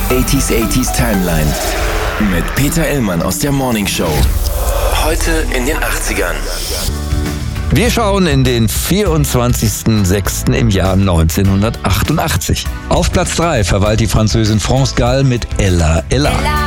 80s Timeline mit Peter Illmann aus der Morning Show. Heute in den 80ern. Wir schauen in den 24.06. im Jahr 1988. Auf Platz 3 verweilt die Französin France Gall mit Ella Ella.